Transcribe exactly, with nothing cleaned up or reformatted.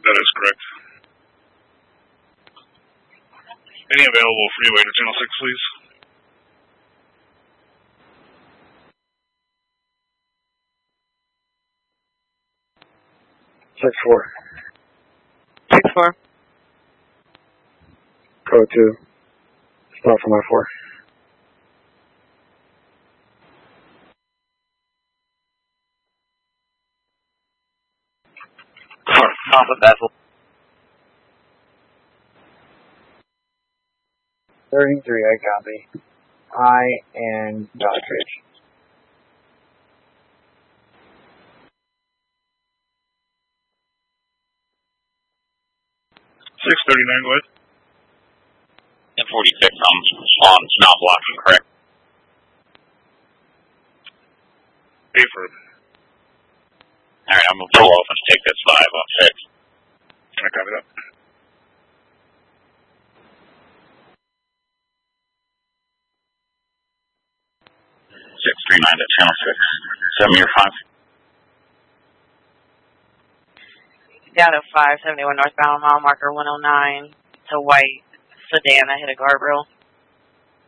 That is correct. Any available freeway to Channel six, please? six four. six four. Code two. Stop for my four. Top of Bethel. thirty-three, I copy. I and Doddridge. six thirty-nine, go ahead. ten forty-six on Swan, not blocking, correct? Bayford. Alright, I'm gonna pull off and take this five on six. Can I copy that? six three nine to Channel six. Seven year five. Down to five seventy-one northbound, mile marker one oh nine. It's a white sedan that hit a guardrail.